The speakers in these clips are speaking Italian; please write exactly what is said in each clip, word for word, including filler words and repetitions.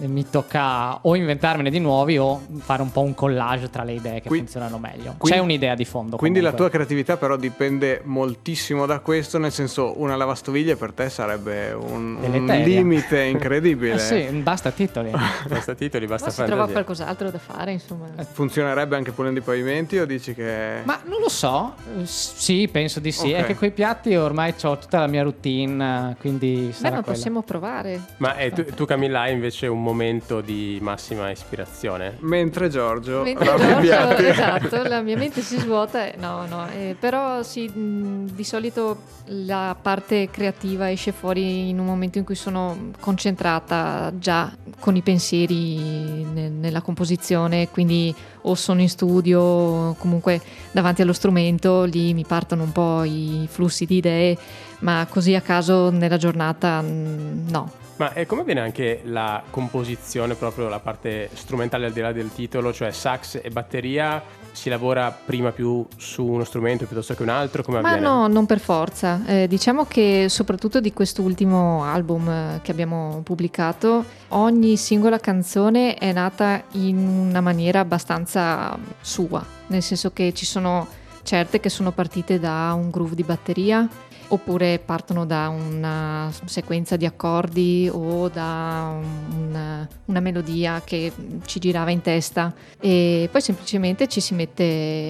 mi tocca o inventarmene di nuovi o fare un po' un collage tra le idee che Qui- funzionano meglio. quindi- C'è un'idea di fondo. Quindi la comunque. tua creatività però dipende moltissimo da questo, nel senso una lavastoviglie per te sarebbe un, un Deleteria. limite incredibile. Eh sì, basta titoli. Basta titoli, basta Ma si trova fantasia. qualcos'altro da fare, insomma. Funzionerebbe anche pulendo i pavimenti o dici che... Ma non lo so, eh, sì, penso di sì. Ok. È che quei piatti ormai ho tutta la mia routine, quindi Beh, sarà ma quella. possiamo provare. Ma eh, tu, tu Camilla hai invece un momento di massima ispirazione? Mentre Giorgio Mentre lava i Giorgio- piatti. esatto, la mia mente si svuota. e- No, no, eh, però sì, mh, di solito la parte creativa esce fuori in un momento in cui sono concentrata già con i pensieri ne- nella composizione, quindi o sono in studio o comunque davanti allo strumento, lì mi partono un po' i flussi di idee, ma così a caso nella giornata mh, no. Ma e come viene anche la composizione, proprio la parte strumentale al di là del titolo, cioè sax e batteria? Si lavora prima più su uno strumento piuttosto che un altro? Come Ma avviene? no, non per forza. Eh, diciamo che soprattutto di quest'ultimo album eh, che abbiamo pubblicato, ogni singola canzone è nata in una maniera abbastanza sua, nel senso che ci sono certe che sono partite da un groove di batteria, oppure partono da una sequenza di accordi o da un- una melodia che ci girava in testa, e poi semplicemente ci si mette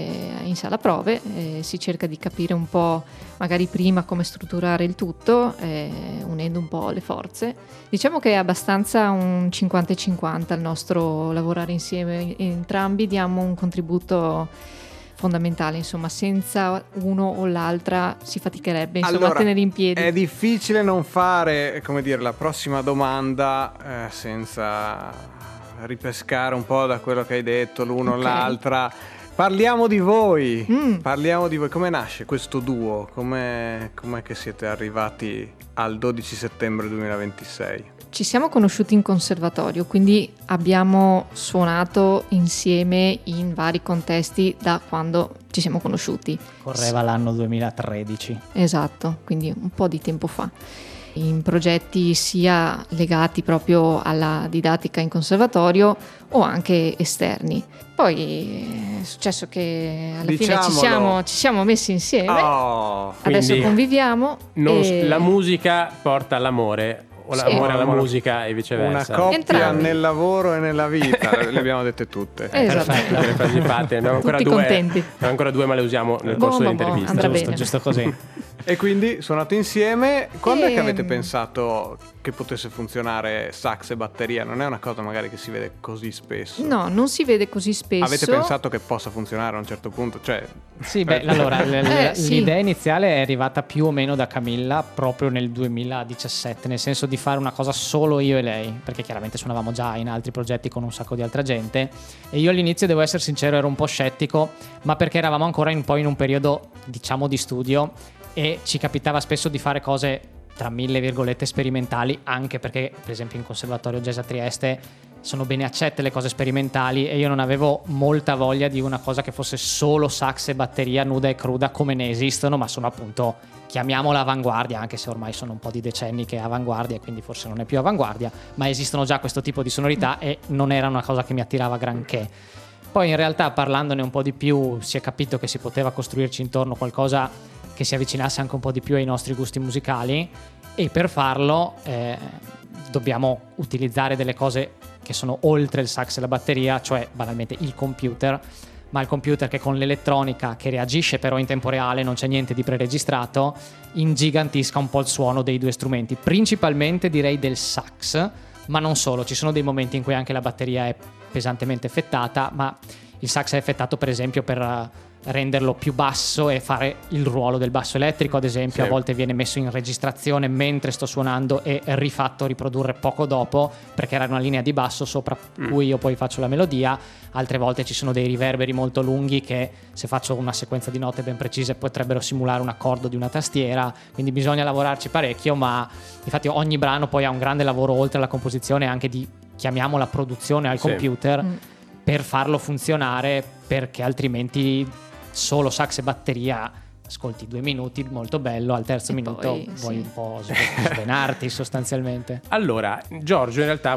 in sala prove e si cerca di capire un po' magari prima come strutturare il tutto, eh, unendo un po' le forze. Diciamo che è abbastanza un cinquanta e cinquanta il nostro lavorare insieme, entrambi diamo un contributo fondamentale, insomma, senza uno o l'altra si faticherebbe insomma Allora, a tenere in piedi. è difficile non fare, come dire, la prossima domanda eh, senza ripescare un po' da quello che hai detto l'uno o Ok. l'altra. Parliamo di voi, Mm. parliamo di voi. Come nasce questo duo? Come com'è che siete arrivati al dodici settembre duemilaventisei? Ci siamo conosciuti in conservatorio, quindi abbiamo suonato insieme in vari contesti da quando ci siamo conosciuti. Correva l'anno duemilatredici. Esatto, quindi un po' di tempo fa. In progetti sia legati proprio alla didattica in conservatorio o anche esterni. Poi è successo che alla fine ci Diciamolo. siamo, ci siamo messi insieme, Oh, adesso quindi conviviamo. Non- e- La musica porta all'amore, o Sì. l'amore alla Una- musica e una viceversa. coppia Entrambi. nel lavoro e nella vita, le abbiamo dette tutte. Esatto. Perfetto. Le frasi fatte, ne abbiamo ancora Tutti due, contenti. ne abbiamo ancora due, ma le usiamo nel Boh, corso boh, boh, dell'intervista. andrà giusto, bene. giusto così. E quindi suonate insieme. Quando è che Ehm. avete pensato che potesse funzionare sax e batteria? Non è una cosa magari che si vede così spesso. No, non si vede così spesso. Avete pensato che possa funzionare a un certo punto? Cioè, Sì, beh, allora l- l- Eh, sì. l'idea iniziale è arrivata più o meno da Camilla proprio nel duemiladiciassette, nel senso di fare una cosa solo io e lei, perché chiaramente suonavamo già in altri progetti con un sacco di altra gente, e io all'inizio, devo essere sincero, ero un po' scettico, ma perché eravamo ancora in, poi in un periodo, diciamo, di studio, e ci capitava spesso di fare cose tra mille virgolette sperimentali, anche perché per esempio in Conservatorio Jazz a Trieste sono bene accette le cose sperimentali, e io non avevo molta voglia di una cosa che fosse solo sax e batteria nuda e cruda, come ne esistono, ma sono appunto, chiamiamola avanguardia, anche se ormai sono un po' di decenni che è avanguardia, quindi forse non è più avanguardia, ma esistono già questo tipo di sonorità e non era una cosa che mi attirava granché. Poi in realtà, parlandone un po' di più, si è capito che si poteva costruirci intorno qualcosa che si avvicinasse anche un po' di più ai nostri gusti musicali, e per farlo eh, dobbiamo utilizzare delle cose che sono oltre il sax e la batteria, cioè banalmente il computer, ma il computer che con l'elettronica, che reagisce però in tempo reale, non c'è niente di preregistrato, ingigantisca un po' il suono dei due strumenti, principalmente direi del sax, ma non solo. Ci sono dei momenti in cui anche la batteria è pesantemente effettata, ma il sax è effettato per esempio per uh, renderlo più basso e fare il ruolo del basso elettrico, ad esempio. Sì. A volte viene messo in registrazione mentre sto suonando e rifatto riprodurre poco dopo, perché era una linea di basso sopra Mm. cui io poi faccio la melodia. Altre volte ci sono dei riverberi molto lunghi che, se faccio una sequenza di note ben precise, potrebbero simulare un accordo di una tastiera, quindi bisogna lavorarci parecchio. Ma infatti ogni brano poi ha un grande lavoro oltre alla composizione, anche di, chiamiamola, produzione al Sì. computer, Mm. per farlo funzionare, perché altrimenti solo sax e batteria, ascolti due minuti, molto bello, al terzo E minuto poi, vuoi sì. un po' svenarti sostanzialmente. Allora, Giorgio in realtà